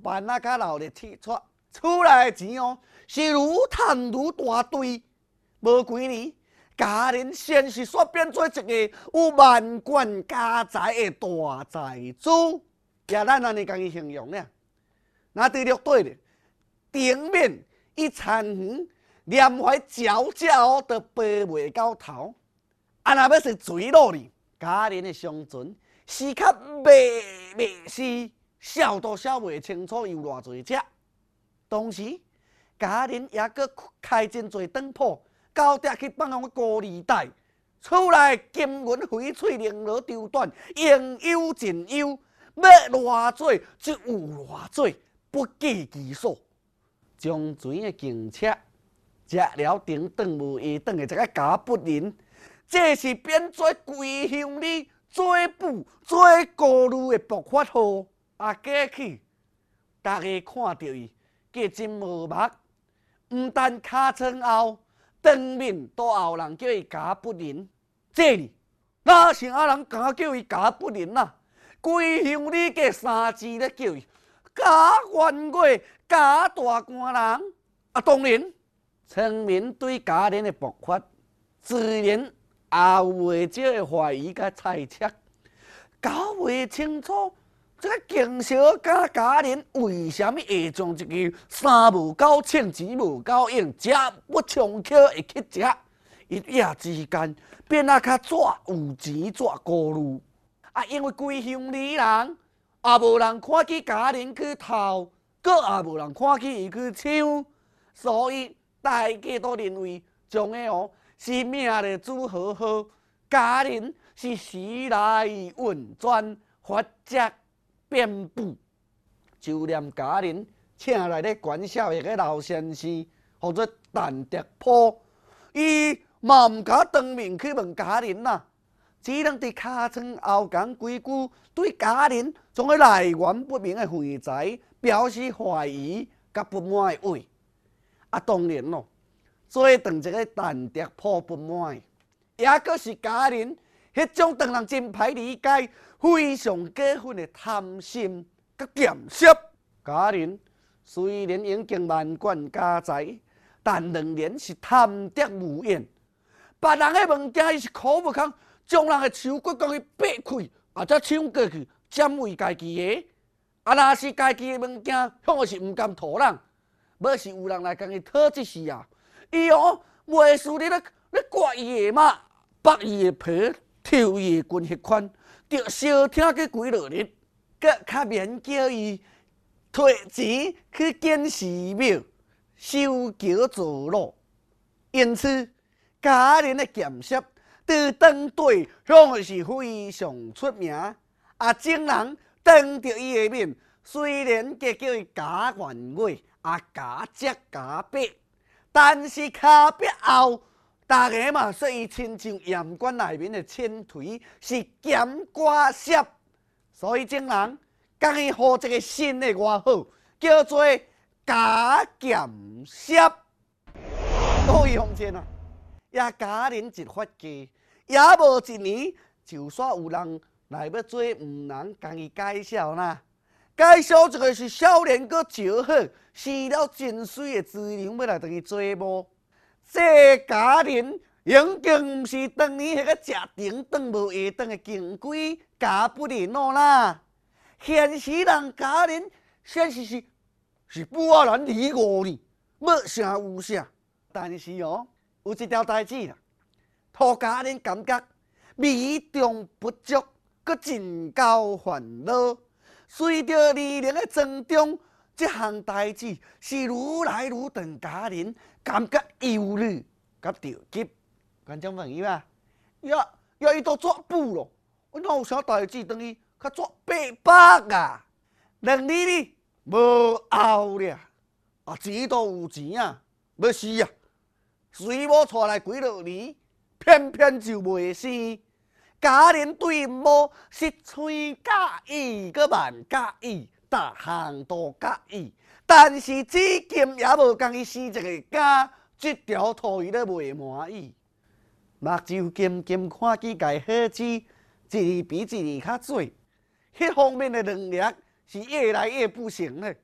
办啊，甲闹热气出厝内的钱哦，是愈趁愈大堆。无几年，家人先是煞变做一个有万贯家财的大财主，也咱安尼甲伊形容了。那对了对了，顶面一餐园，念怀娇娇都爬袂到头。啊，若要是水落哩，家人的伤存是较袂是笑都笑袂清楚，有偌济只。同时，家人也搁开真侪灯泡。高调去放个高利贷，厝内金银翡翠绫罗绸缎，应有尽有，要偌济就有偌济，不计其数。将船的警车食了顶顿无下顿的这个假不灵，这是变做归乡里最富最高路的爆发号。啊，过去大家看到伊，计真无目，唔但尻川后。当面都有人叫伊假不灵，这里哪啥人敢叫伊假不灵啊？规乡里计3字咧叫伊假冤鬼、假大官人。啊，当然，村民对家人的爆发，自然也有袂少的怀疑甲猜测，搞袂清楚。这个警小甲家人为什么会将一个三无够称钱无够用、食不充口会去食？一夜之间变啊较怎有钱怎高路啊！因为规乡里人也无人看起家人去偷，搁也无人看起伊去抢，所以大家都认为将个是命的主好好，家人是时来运转发迹。遍布，就连家人请来咧管小的个老先生，或者陈德坡，伊嘛唔敢当面去问家人呐，只能伫尻川后讲几句，对家人从个来源不明的废材表示怀疑甲不满的话。啊，当然咯，最当一个陈德坡不满，也阁是家人。迄种当人真歹理解、非常过分的贪心甲咸湿。家人虽然已经万贯家财，但仍然是贪得无厌。别人的物件伊是苦不堪，将人的手骨讲去掰开，啊则抢过去占为家己的。啊，若是家己的物件，向是毋甘讨人，要是有人来甲伊讨这事啊，伊袂输你咧刮伊的嘛，剥伊的皮。抽伊的军血款，着小听去几落日，搁较免叫伊摕钱去建寺庙、修桥造路。因此，家人的咸湿在当地向是非常出名。啊，众人当着伊的面，虽然计叫伊假冤鬼、啊假借假白，但是卡壁后。大家嘛说伊亲像盐罐内面的铅锤，是咸瓜涩，所以众人将伊号一个新的外号，叫做假咸涩。各位乡亲啊，也家人一发家，也无一年，就煞有人来要做唔人，将伊介绍啦。介绍一个是少年阁招好，生了真水的资料要来同伊做无。这家人已经毋是当年迄个食顶顿无下顿的警鬼假不灵啦。现时人家人现实是不阿然离我呢，要啥有啥。但是有一条代志啦，互家人感觉美中不足，阁真够烦恼。随着年龄的增长，这项代志是愈来愈让家人感觉忧虑甲着急。观众朋友啊，伊都作补咯，哪有啥代志等于较作白白啊？2年哩无后了，啊钱都有钱啊，要死啊！随某带来几落年，偏偏就袂生。家人对因某是嘴介意，阁万介意，逐项都介意，但是至今也无共伊生一个家，这条土伊咧袂满意。目睭渐渐看起家好子，一年比一年较多，迄方面的能力是越来越不行了。